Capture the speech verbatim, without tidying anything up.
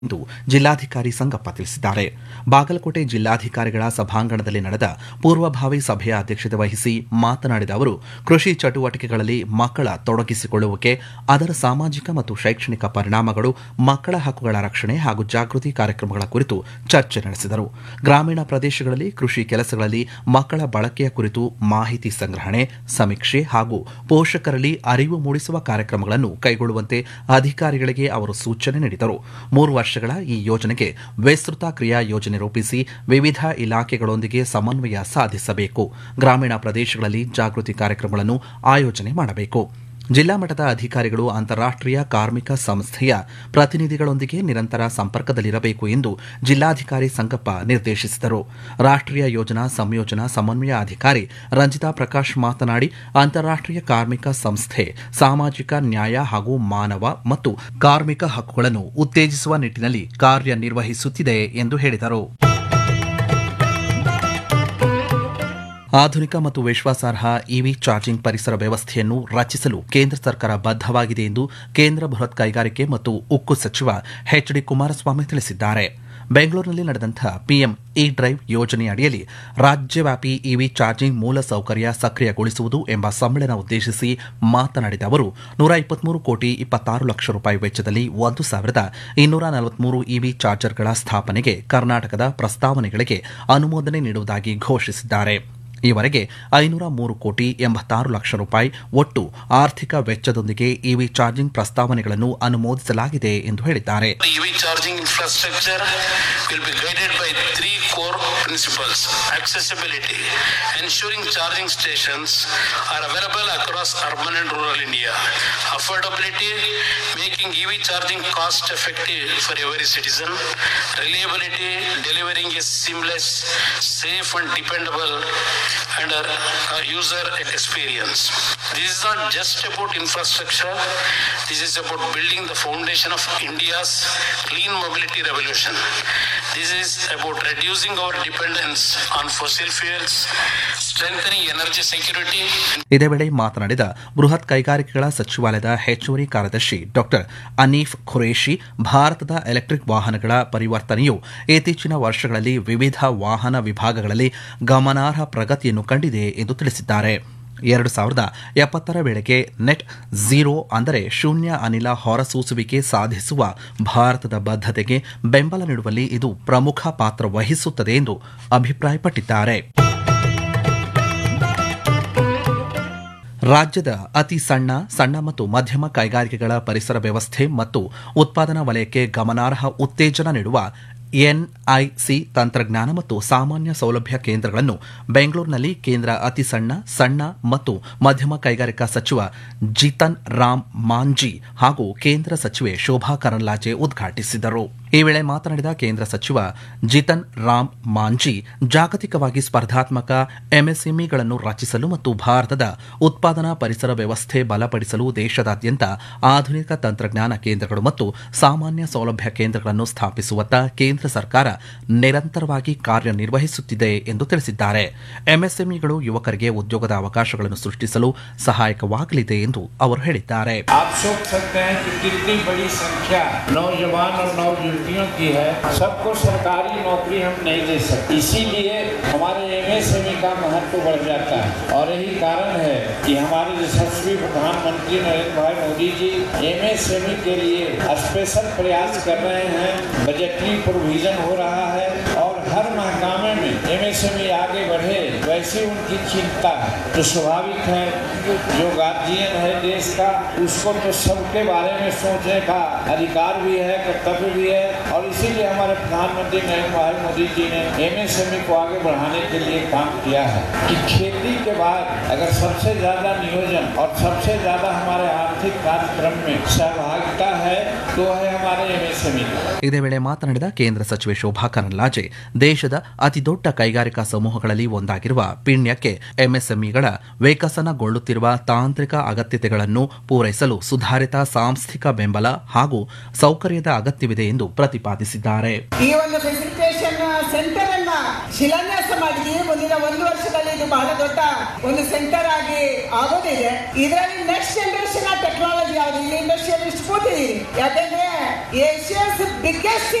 ಎಂದು ಜಿಲ್ಲಾಧಿಕಾರಿ ಸಂಗಪ್ಪ ತಿಳಿಸಿದ್ದಾರೆ. ಬಾಗಲಕೋಟೆ ಜಿಲ್ಲಾಧಿಕಾರಿಗಳ ಸಭಾಂಗಣದಲ್ಲಿ ನಡೆದ ಪೂರ್ವಭಾವಿ ಸಭೆಯ ಅಧ್ಯಕ್ಷತೆ ವಹಿಸಿ ಮಾತನಾಡಿದ ಅವರು, ಕೃಷಿ ಚಟುವಟಿಕೆಗಳಲ್ಲಿ ಮಕ್ಕಳ ತೊಡಗಿಸಿಕೊಳ್ಳುವಿಕೆ, ಅದರ ಸಾಮಾಜಿಕ ಮತ್ತು ಶೈಕ್ಷಣಿಕ ಪರಿಣಾಮಗಳು, ಮಕ್ಕಳ ಹಕ್ಕುಗಳ ರಕ್ಷಣೆ ಹಾಗೂ ಜಾಗೃತಿ ಕಾರ್ಯಕ್ರಮಗಳ ಕುರಿತು ಚರ್ಚೆ ನಡೆಸಿದರು. ಗ್ರಾಮೀಣ ಪ್ರದೇಶಗಳಲ್ಲಿ ಕೃಷಿ ಕೆಲಸಗಳಲ್ಲಿ ಮಕ್ಕಳ ಬಳಕೆಯ ಕುರಿತು ಮಾಹಿತಿ ಸಂಗ್ರಹಣೆ, ಸಮೀಕ್ಷೆ ಹಾಗೂ ಪೋಷಕರಲ್ಲಿ ಅರಿವು ಮೂಡಿಸುವ ಕಾರ್ಯಕ್ರಮಗಳನ್ನು ಕೈಗೊಳ್ಳುವಂತೆ ಅಧಿಕಾರಿಗಳಿಗೆ ಅವರು ಸೂಚನೆ ನೀಡಿದರು. ಮೂರು ವರ್ಷಗಳ ಈ ಯೋಜನೆಗೆ ವಿಸ್ತೃತ ಕ್ರಿಯಾ ಯೋಜನೆ ರೂಪಿಸಿ ವಿವಿಧ ಇಲಾಖೆಗಳೊಂದಿಗೆ ಸಮನ್ವಯ ಸಾಧಿಸಬೇಕು. ಗ್ರಾಮೀಣ ಪ್ರದೇಶಗಳಲ್ಲಿ ಜಾಗೃತಿ ಕಾರ್ಯಕ್ರಮಗಳನ್ನು ಆಯೋಜನೆ ಮಾಡಬೇಕು. ಜಿಲ್ಲಾ ಮಟ್ಟದ ಅಧಿಕಾರಿಗಳು ಅಂತಾರಾಷ್ಟೀಯ ಕಾರ್ಮಿಕ ಸಂಸ್ಥೆಯ ಪ್ರತಿನಿಧಿಗಳೊಂದಿಗೆ ನಿರಂತರ ಸಂಪರ್ಕದಲ್ಲಿರಬೇಕು ಎಂದು ಜಿಲ್ಲಾಧಿಕಾರಿ ಸಂಗಪ್ಪ ನಿರ್ದೇಶಿಸಿದರು. ರಾಷ್ಟೀಯ ಯೋಜನಾ ಸಂಯೋಜನಾ ಸಮನ್ವಯ ಅಧಿಕಾರಿ ರಂಜಿತಾ ಪ್ರಕಾಶ್ ಮಾತನಾಡಿ, ಅಂತಾರಾಷ್ಟೀಯ ಕಾರ್ಮಿಕ ಸಂಸ್ಥೆ ಸಾಮಾಜಿಕ ನ್ಯಾಯ ಹಾಗೂ ಮಾನವ ಮತ್ತು ಕಾರ್ಮಿಕ ಹಕ್ಕುಗಳನ್ನು ಉತ್ತೇಜಿಸುವ ನಿಟ್ಟಿನಲ್ಲಿ ಕಾರ್ಯನಿರ್ವಹಿಸುತ್ತಿದೆ ಎಂದು ಹೇಳಿದರು. ಆಧುನಿಕ ಮತ್ತು ವಿಶ್ವಾಸಾರ್ಹ ಇವಿ ಚಾರ್ಜಿಂಗ್ ಪರಿಸರ ವ್ಯವಸ್ಥೆಯನ್ನು ರಚಿಸಲು ಕೇಂದ್ರ ಸರ್ಕಾರ ಬದ್ಧವಾಗಿದೆ ಎಂದು ಕೇಂದ್ರ ಬೃಹತ್ ಕೈಗಾರಿಕೆ ಮತ್ತು ಉಕ್ಕು ಸಚಿವ ಎಚ್ ಡಿ ಕುಮಾರಸ್ವಾಮಿ ತಿಳಿಸಿದ್ದಾರೆ. ಬೆಂಗಳೂರಿನಲ್ಲಿ ನಡೆದಂತಹ ಪಿಎಂ ಇ ಡ್ರೈವ್ ಯೋಜನೆಯಡಿಯಲ್ಲಿ ರಾಜ್ಯವ್ಯಾಪಿ ಇವಿ ಚಾರ್ಜಿಂಗ್ ಮೂಲಸೌಕರ್ಯ ಸಕ್ರಿಯಗೊಳಿಸುವುದು ಎಂಬ ಸಮ್ಮೇಳನ ಉದ್ದೇಶಿಸಿ ಮಾತನಾಡಿದ ಅವರು, ನೂರ ಇಪ್ಪತ್ಮೂರು ಕೋಟಿ ಇಪ್ಪತ್ತಾರು ಲಕ್ಷ ರೂಪಾಯಿ ವೆಚ್ಚದಲ್ಲಿ ಒಂದು ಸಾವಿರದ ಇನ್ನೂರ ನಲವತ್ಮೂರು ಇವಿ ಚಾರ್ಜರ್ಗಳ ಸ್ಥಾಪನೆಗೆ ಕರ್ನಾಟಕದ ಪ್ರಸ್ತಾವನೆಗಳಿಗೆ ಅನುಮೋದನೆ ನೀಡುವುದಾಗಿ ಘೋಷಿಸಿದ್ದಾರೆ. ಈವರೆಗೆ ಐನೂರ ಮೂರು ಕೋಟಿ ಎಂಬತ್ತಾರು ಲಕ್ಷ ರೂಪಾಯಿ ಒಟ್ಟು ಆರ್ಥಿಕ ವೆಚ್ಚದೊಂದಿಗೆ ಇವಿ ಚಾರ್ಜಿಂಗ್ ಪ್ರಸ್ತಾವನೆಗಳನ್ನು ಅನುಮೋದಿಸಲಾಗಿದೆ ಎಂದು ಹೇಳಿದ್ದಾರೆ. EV charging infrastructure will be guided by three core principles: accessibility, ensuring charging stations are available across urban and rural India; affordability, making ivi charging cost effective for every citizen; reliability, delivering a seamless, safe and dependable and uh, user experience. This is not just about infrastructure, this is about building the foundation of India's clean mobility revolution. This is about reducing our dependence on fossil fuels, strengthening energy security. ಇದೇ ವೇಳೆ ಮಾತನಾಡಿದ ಬೃಹತ್ ಕೈಗಾರಿಕೆಗಳ ಸಚಿವಾಲಯದ ಹೆಚ್ಚುವರಿ ಕಾರ್ಯದರ್ಶಿ doctor Hanif Qureshi, ಭಾರತದ electric ವಾಹನಗಳ ಪರಿವರ್ತನೆಯು ಇತ್ತೀಚಿನ ವರ್ಷಗಳಲ್ಲಿ ವಿವಿಧ ವಾಹನ ವಿಭಾಗಗಳಲ್ಲಿ ಗಮನಾರ್ಹ ಪ್ರಗತಿಯನ್ನು ಕಂಡಿದೆ ಎಂದು ತಿಳಿಸಿದ್ದಾರೆ. ಎರಡು ಸಾವಿರದ ಎಪ್ಪತ್ತರ ವೇಳೆಗೆ ನೆಟ್ ಝೀರೋ ಅಂದರೆ ಶೂನ್ಯ ಅನಿಲ ಹೊರಸೂಸುವಿಕೆ ಸಾಧಿಸುವ ಭಾರತದ ಬದ್ಧತೆಗೆ ಬೆಂಬಲ ನೀಡುವಲ್ಲಿ ಇದು ಪ್ರಮುಖ ಪಾತ್ರ ವಹಿಸುತ್ತದೆ ಎಂದು ಅಭಿಪ್ರಾಯಪಟ್ಟಿದ್ದಾರೆ. ರಾಜ್ಯದ ಅತಿ ಸಣ್ಣ ಸಣ್ಣ ಮತ್ತು ಮಧ್ಯಮ ಕೈಗಾರಿಕೆಗಳ ಪರಿಸರ ವ್ಯವಸ್ಥೆ ಮತ್ತು ಉತ್ಪಾದನಾ ವಲಯಕ್ಕೆ ಗಮನಾರ್ಹ ಉತ್ತೇಜನ ನೀಡುವ ಎನ್ಐಸಿ ತಂತ್ರಜ್ಞಾನ ಮತ್ತು ಸಾಮಾನ್ಯ ಸೌಲಭ್ಯ ಕೇಂದ್ರಗಳನ್ನು ಬೆಂಗಳೂರಿನಲ್ಲಿ ಕೇಂದ್ರ ಅತಿ ಸಣ್ಣ ಸಣ್ಣ ಮತ್ತು ಮಧ್ಯಮ ಕೈಗಾರಿಕಾ ಸಚಿವ ಜಿತನ್ ರಾಮ್ ಮಾಂಜಿ ಹಾಗೂ ಕೇಂದ್ರ ಸಚಿವೆ ಶೋಭಾ ಕರಂದ್ಲಾಜೆ ಉದ್ಘಾಟಿಸಿದರು. ಈ ವೇಳೆ ಮಾತನಾಡಿದ ಕೇಂದ್ರ ಸಚಿವ ಜಿತನ್ ರಾಮ್ ಮಾಂಜಿ, ಜಾಗತಿಕವಾಗಿ ಸ್ಪರ್ಧಾತ್ಮಕ ಎಂಎಸ್ಎಂಇಗಳನ್ನು ರಚಿಸಲು ಮತ್ತು ಭಾರತದ ಉತ್ಪಾದನಾ ಪರಿಸರ ವ್ಯವಸ್ಥೆ ಬಲಪಡಿಸಲು ದೇಶದಾದ್ಯಂತ ಆಧುನಿಕ ತಂತ್ರಜ್ಞಾನ ಕೇಂದ್ರಗಳು ಮತ್ತು ಸಾಮಾನ್ಯ ಸೌಲಭ್ಯ ಕೇಂದ್ರಗಳನ್ನು ಸ್ಥಾಪಿಸುವತ್ತ ಕೇಂದ್ರ ಸರ್ಕಾರ ನಿರಂತರವಾಗಿ ಕಾರ್ಯನಿರ್ವಹಿಸುತ್ತಿದೆ ಎಂದು ತಿಳಿಸಿದ್ದಾರೆ. ಎಂಎಸ್ಎಂಇಗಳು ಯುವಕರಿಗೆ ಉದ್ಯೋಗದ ಅವಕಾಶಗಳನ್ನು ಸೃಷ್ಟಿಸಲು ಸಹಾಯಕವಾಗಲಿದೆ ಎಂದು ಅವರು ಹೇಳಿದ್ದಾರೆ. की है, सबको सरकारी नौकरी हम नहीं दे सकते, इसीलिए हमारे एमएसएमई का महत्व बढ़ जाता है और यही कारण है कि हमारे यशस्वी प्रधानमंत्री नरेंद्र भाई मोदी जी एमएसएमई के लिए स्पेशल प्रयास कर रहे हैं. बजटरी प्रोविजन हो रहा है और हर महकमे में एमएसएमई आगे बढ़े वैसी उनकी चिंता है. तो स्वाभाविक है, जो गार्जियन है देश का, उसको तो सबके बारे में सोचने का अधिकार भी है, कर्तव्य भी है और इसीलिए हमारे प्रधानमंत्री नरेंद्र भाई मोदी जी ने एमएसएमई को आगे बढ़ाने के लिए काम किया है कि खेती के बाद अगर सबसे ज्यादा नियोजन और सबसे ज्यादा हमारे आर्थिक कार्यक्रम में सहभागिता है तो है हमारे एमएसएमई. ಇದೇ ವೇಳೆ ಮಾತನಾಡಿದ ಕೇಂದ್ರ ಸಚಿವೆ ಶೋಭಾ ಕರಂದ್ಲಾಜೆ, ದೇಶದ ಅತಿದೊಡ್ಡ ಕೈಗಾರಿಕಾ ಸಮೂಹಗಳಲ್ಲಿ ಒಂದಾಗಿರುವ ಪಿಣ್ಯಕ್ಕೆ ಎಂಎಸ್ಎಂಇಗಳ ವಿಕಸನಗೊಳ್ಳುತ್ತಿರುವ ತಾಂತ್ರಿಕ ಅಗತ್ಯತೆಗಳನ್ನು ಪೂರೈಸಲು ಸುಧಾರಿತ ಸಾಂಸ್ಥಿಕ ಬೆಂಬಲ ಹಾಗೂ ಸೌಕರ್ಯದ ಅಗತ್ಯವಿದೆ ಎಂದು ಪ್ರತಿಪಾದಿಸಿದ್ದಾರೆ. ಈ ಒಂದು ಫೆಸಿಲಿಟೇಷನ್ ಸೆಂಟರ್ ಅನ್ನ ಶಿಲಾನ್ಯಾಸ ಮಾಡಿದೀವಿ. ಮುಂದಿನ ಒಂದು ವರ್ಷದಲ್ಲಿ ಇದು ಬಹಳ ದೊಡ್ಡ ಒಂದು ಸೆಂಟರ್ ಆಗಿ ಆಗೋದಿದೆ. ಇದರಲ್ಲಿ ನೆಕ್ಸ್ಟ್ ಜನರೇಷನ್ ಟೆಕ್ನಾಲಜಿ ಯಾವುದು, ಇಲ್ಲಿ ಇಂಡಸ್ಟ್ರಿಯಲ್ ಸ್ಫೂರ್ತಿ ಕೂತಿದ್ದೀರಿ. ಯಾಕಂದ್ರೆ ಏಷ್ಯಾಸ್ ಬಿಗ್ಗೆಸ್ಟ್